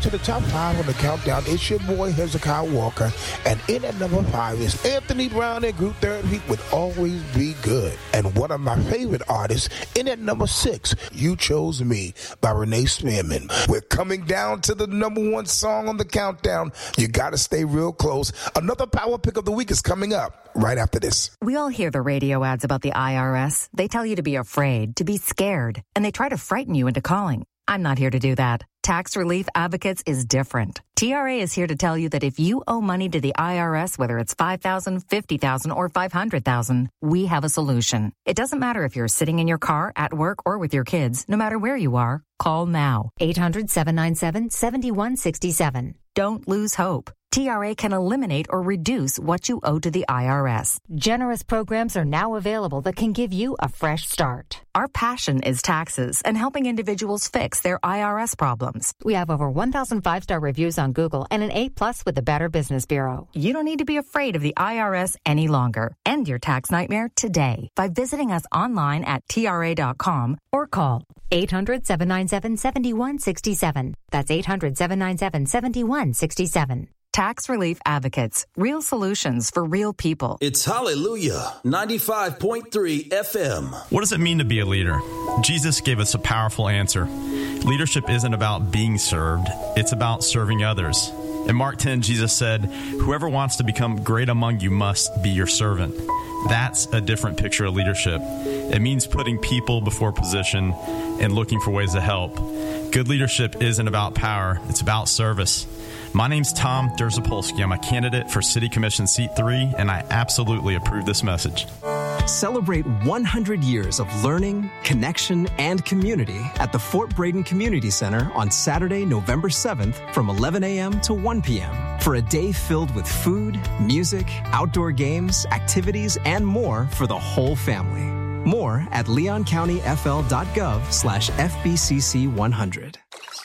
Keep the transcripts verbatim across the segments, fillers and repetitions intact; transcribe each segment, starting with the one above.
to the top five on the countdown. It's your boy Hezekiah Walker. And in at number five is Anthony Brown and Group Therapy Would Always Be Good. And one of my favorite artists, in at number six, You Chose Me by Renee Spearman. We're coming down to the number one song on the countdown. You got to stay real close. Another power pick of the week is coming up right after this. We all hear the radio ads about the I R S. They tell you to be afraid, to be scared, and they try to frighten you into calling. I'm not here to do that. Tax Relief Advocates is different. T R A is here to tell you that if you owe money to the I R S, whether it's five thousand dollars, fifty thousand dollars, or five hundred thousand dollars, we have a solution. It doesn't matter if you're sitting in your car, at work, or with your kids. No matter where you are, call now. eight hundred, seven nine seven, seven one six seven. Don't lose hope. T R A can eliminate or reduce what you owe to the I R S. Generous programs are now available that can give you a fresh start. Our passion is taxes and helping individuals fix their I R S problems. We have over one thousand five-star reviews on Google and an A plus with the Better Business Bureau. You don't need to be afraid of the I R S any longer. End your tax nightmare today by visiting us online at T R A dot com or call eight hundred, seven nine seven, seven one six seven. That's eight hundred, seven nine seven, seven one six seven. Tax Relief Advocates. Real solutions for real people. It's Hallelujah, ninety-five point three F M. What does it mean to be a leader? Jesus gave us a powerful answer. Leadership isn't about being served. It's about serving others. In Mark ten, Jesus said, whoever wants to become great among you must be your servant. That's a different picture of leadership. It means putting people before position and looking for ways to help. Good leadership isn't about power. It's about service. My name's Tom Derzapolsky. I'm a candidate for City Commission Seat three, and I absolutely approve this message. Celebrate one hundred years of learning, connection, and community at the Fort Braden Community Center on Saturday, November seventh from eleven a.m. to one p.m. for a day filled with food, music, outdoor games, activities, and more for the whole family. More at leon county f l dot gov slash f b c c one hundred.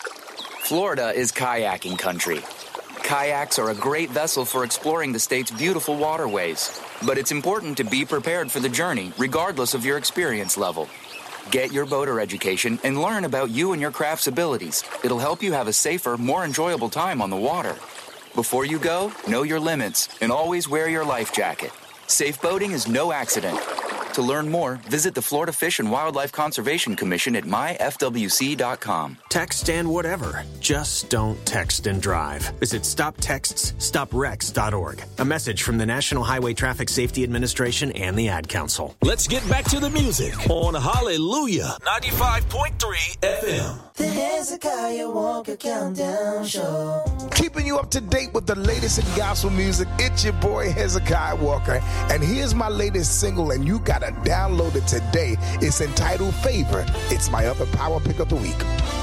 Florida is kayaking country. Kayaks are a great vessel for exploring the state's beautiful waterways, but it's important to be prepared for the journey, regardless of your experience level. Get your boater education and learn about you and your craft's abilities. It'll help you have a safer, more enjoyable time on the water. Before you go, know your limits and always wear your life jacket. Safe boating is no accident. To learn more, visit the Florida Fish and Wildlife Conservation Commission at my f w c dot com. Text and whatever. Just don't text and drive. Visit stop texts stop wrecks dot org. A message from the National Highway Traffic Safety Administration and the Ad Council. Let's get back to the music on Hallelujah, ninety-five point three F M. The Hezekiah Walker Countdown Show. Keeping you up to date with the latest in gospel music, it's your boy Hezekiah Walker. And here's my latest single, and you gotta download it today. It's entitled Favor. It's my other power pick of the week.